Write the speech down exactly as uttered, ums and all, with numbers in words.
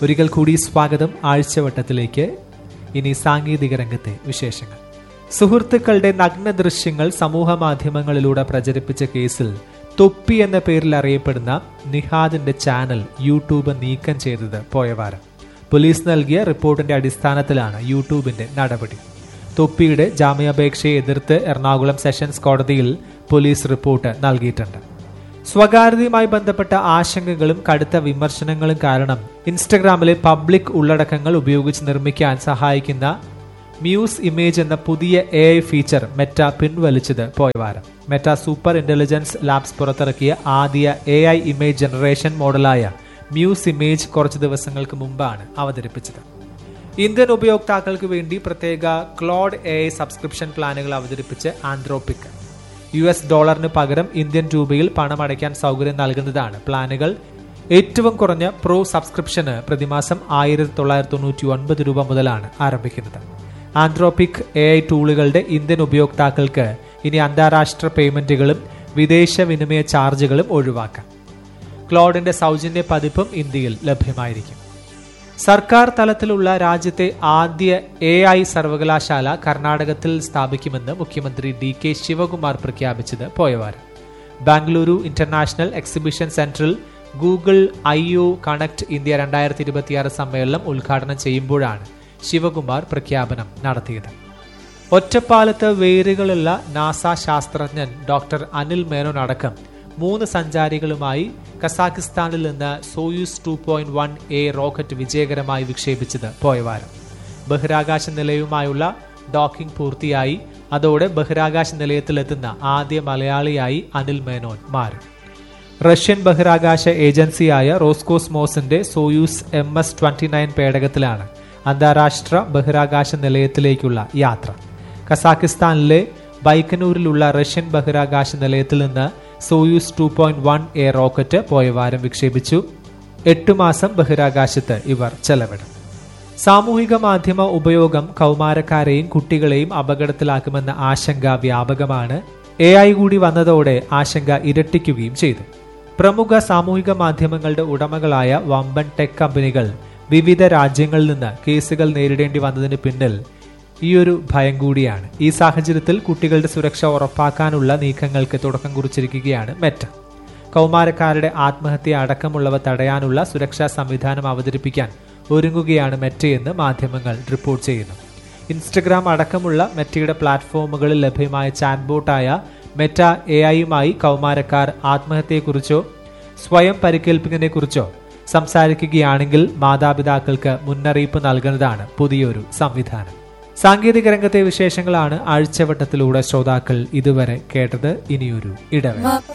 ഒരിക്കൽ കൂടി സ്വാഗതം ആഴ്ചവട്ടത്തിലേക്ക്. ഇനി സാങ്കേതിക രംഗത്തെ വിശേഷങ്ങൾ. സുഹൃത്തുക്കളുടെ നഗ്ന ദൃശ്യങ്ങൾ സമൂഹ മാധ്യമങ്ങളിലൂടെ പ്രചരിപ്പിച്ച കേസിൽ തൊപ്പി എന്ന പേരിൽ അറിയപ്പെടുന്ന നിഹാദിന്റെ ചാനൽ യൂട്യൂബ് നീക്കം ചെയ്തത് പോയ വാരം. പോലീസ് നൽകിയ റിപ്പോർട്ടിന്റെ അടിസ്ഥാനത്തിലാണ് യൂട്യൂബിന്റെ നടപടി. തൊപ്പിയുടെ ജാമ്യാപേക്ഷയെ എതിർത്ത് എറണാകുളം സെഷൻസ് കോടതിയിൽ പോലീസ് റിപ്പോർട്ട് നൽകിയിട്ടുണ്ട്. സ്വകാര്യതയുമായി ബന്ധപ്പെട്ട ആശങ്കകളും കടുത്ത വിമർശനങ്ങളും കാരണം ഇൻസ്റ്റഗ്രാമിലെ പബ്ലിക് ഉള്ളടക്കങ്ങൾ ഉപയോഗിച്ച് നിർമ്മിക്കാൻ സഹായിക്കുന്ന മ്യൂസ് ഇമേജ് എന്ന പുതിയ എ ഐ ഫീച്ചർ മെറ്റ പിൻവലിച്ചത് പോയ വാരം. മെറ്റ സൂപ്പർ ഇന്റലിജൻസ് ലാബ്സ് പുറത്തിറക്കിയ ആദ്യ A I image generation മോഡലായ muse image കുറച്ച് ദിവസങ്ങൾക്ക് മുമ്പാണ് അവതരിപ്പിച്ചത്. ഇന്ത്യൻ ഉപയോക്താക്കൾക്ക് വേണ്ടി പ്രത്യേക ക്ലോഡ് എ ഐ സബ്സ്ക്രിപ്ഷൻ പ്ലാനുകൾ അവതരിപ്പിച്ച് ആന്ത്രോപിക് യു എസ് ഡോളറിന് പകരം ഇന്ത്യൻ രൂപയിൽ പണമടയ്ക്കാൻ സൗകര്യം നൽകുന്നതാണ്. പ്ലാനുകൾ ഏറ്റവും കുറഞ്ഞ പ്രോ സബ്സ്ക്രിപ്ഷന് പ്രതിമാസം ആയിരത്തി തൊള്ളായിരത്തി തൊണ്ണൂറ്റി ഒൻപത് രൂപ മുതലാണ് ആരംഭിക്കുന്നത്. ആന്ത്രോപിക് എ ഐ ടൂളുകളുടെ ഇന്ത്യൻ ഉപയോക്താക്കൾക്ക് ഇനി അന്താരാഷ്ട്ര പേയ്മെന്റുകളും വിദേശ വിനിമയ ചാർജുകളും ഒഴിവാക്കാം. ക്ലോഡിന്റെ സൗജന്യ പതിപ്പും ഇന്ത്യയിൽ ലഭ്യമായിരിക്കും. സർക്കാർ തലത്തിലുള്ള രാജ്യത്തെ ആദ്യ എ ഐ സർവകലാശാല കർണാടകത്തിൽ സ്ഥാപിക്കുമെന്ന് മുഖ്യമന്ത്രി ഡി കെ ശിവകുമാർ പ്രഖ്യാപിച്ചത് പോയവാരം. ബാംഗ്ലൂരു ഇന്റർനാഷണൽ എക്സിബിഷൻ സെന്ററിൽ Google I O connect India രണ്ടായിരത്തി ഇരുപത്തിയാറ് സമ്മേളനം ഉദ്ഘാടനം ചെയ്യുമ്പോഴാണ് ശിവകുമാർ പ്രഖ്യാപനം നടത്തിയത്. ഒറ്റപ്പാലത്ത് വേരുകളുള്ള നാസ ശാസ്ത്രജ്ഞൻ ഡോക്ടർ അനിൽ മേനോൻ അടക്കം മൂന്ന് സഞ്ചാരികളുമായി കസാഖിസ്ഥാനിൽ നിന്ന് Soyuz two point one A rocket വിജയകരമായി വിക്ഷേപിച്ചത് പോയവാരം. ബഹിരാകാശ നിലയവുമായുള്ള ഡോക്കിംഗ് പൂർത്തിയായി. അതോടെ ബഹിരാകാശ നിലയത്തിലെത്തുന്ന ആദ്യ മലയാളിയായി അനിൽ മേനോൻ മാറി. റഷ്യൻ ബഹിരാകാശ ഏജൻസിയായ റോസ്കോസ്മോസിന്റെ Soyuz M S twenty nine പേടകത്തിലാണ് അന്താരാഷ്ട്ര ബഹിരാകാശ നിലയത്തിലേക്കുള്ള യാത്ര. കസാഖിസ്ഥാനിലെ ബൈക്കനൂരിലുള്ള റഷ്യൻ ബഹിരാകാശ നിലയത്തിൽ നിന്ന് Soyuz two point one A rocket പോയവാരം വിക്ഷേപിച്ചു. എട്ടു മാസം ബഹിരാകാശത്ത് ഇവർ ചെലവിടും. സാമൂഹിക മാധ്യമ ഉപയോഗം കൗമാരക്കാരെയും കുട്ടികളെയും അപകടത്തിലാക്കുമെന്ന ആശങ്ക വ്യാപകമാണ്. എ ഐ കൂടി വന്നതോടെ ആശങ്ക ഇരട്ടിക്കുകയും ചെയ്തു. പ്രമുഖ സാമൂഹിക മാധ്യമങ്ങളുടെ ഉടമകളായ വമ്പൻ ടെക് കമ്പനികൾ വിവിധ രാജ്യങ്ങളിൽ നിന്ന് കേസുകൾ നേരിടേണ്ടി വന്നതിന് പിന്നിൽ ഈയൊരു ഭയം കൂടിയാണ്. ഈ സാഹചര്യത്തിൽ കുട്ടികളുടെ സുരക്ഷ ഉറപ്പാക്കാനുള്ള നീക്കങ്ങൾക്ക് തുടക്കം കുറിച്ചിരിക്കുകയാണ് മെറ്റ. കൗമാരക്കാരുടെ ആത്മഹത്യ അടക്കമുള്ളവ തടയാനുള്ള സുരക്ഷാ സംവിധാനം അവതരിപ്പിക്കാൻ ഒരുങ്ങുകയാണ് മെറ്റയെന്ന് മാധ്യമങ്ങൾ റിപ്പോർട്ട് ചെയ്യുന്നു. ഇൻസ്റ്റഗ്രാം അടക്കമുള്ള മെറ്റയുടെ പ്ലാറ്റ്ഫോമുകളിൽ ലഭ്യമായ ചാറ്റ്ബോട്ടായ മെറ്റ എ ഐയുമായി കൗമാരക്കാർ ആത്മഹത്യയെക്കുറിച്ചോ സ്വയം പരിക്കേൽപ്പിക്കുന്നതിനെക്കുറിച്ചോ സംസാരിക്കുകയാണെങ്കിൽ മാതാപിതാക്കൾക്ക് മുന്നറിയിപ്പ് നൽകുന്നതാണ് പുതിയൊരു സംവിധാനം. സാങ്കേതിക രംഗത്തെ വിശേഷങ്ങളാണ് ആഴ്ചവട്ടത്തിലൂടെ ശ്രോതാക്കൾ ഇതുവരെ കേട്ടത്. ഇനിയൊരു ഇടവേള.